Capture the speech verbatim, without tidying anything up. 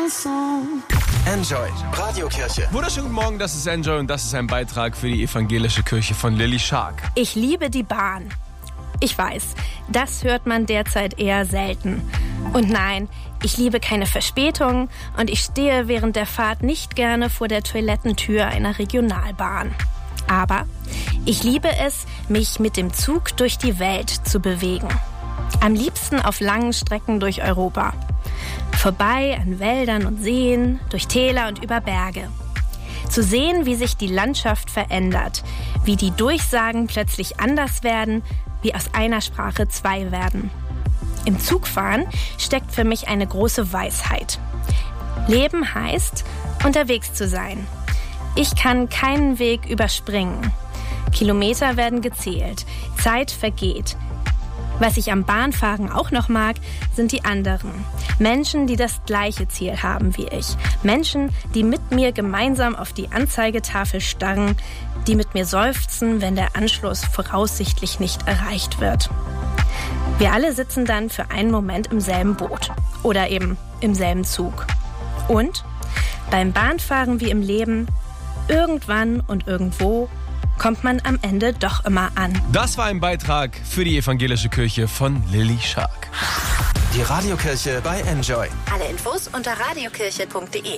chanson. Enjoy, Radiokirche. Wunderschönen guten Morgen, das ist Enjoy und das ist ein Beitrag für die evangelische Kirche von Lilly Shark. Ich liebe die Bahn. Ich weiß, das hört man derzeit eher selten. Und nein, ich liebe keine Verspätungen und ich stehe während der Fahrt nicht gerne vor der Toilettentür einer Regionalbahn. Aber ich liebe es, mich mit dem Zug durch die Welt zu bewegen. Am liebsten auf langen Strecken durch Europa. Vorbei an Wäldern und Seen, durch Täler und über Berge. Zu sehen, wie sich die Landschaft verändert, wie die Durchsagen plötzlich anders werden, wie aus einer Sprache zwei werden. Im Zugfahren steckt für mich eine große Weisheit. Leben heißt, unterwegs zu sein. Ich kann keinen Weg überspringen. Kilometer werden gezählt, Zeit vergeht. Was ich am Bahnfahren auch noch mag, sind die anderen. Menschen, die das gleiche Ziel haben wie ich. Menschen, die mit mir gemeinsam auf die Anzeigetafel starren, die mit mir seufzen, wenn der Anschluss voraussichtlich nicht erreicht wird. Wir alle sitzen dann für einen Moment im selben Boot oder eben im selben Zug. Und beim Bahnfahren wie im Leben, irgendwann und irgendwo kommt man am Ende doch immer an. Das war ein Beitrag für die evangelische Kirche von Lilly Shark. Die Radiokirche bei Enjoy. Alle Infos unter radiokirche punkt de.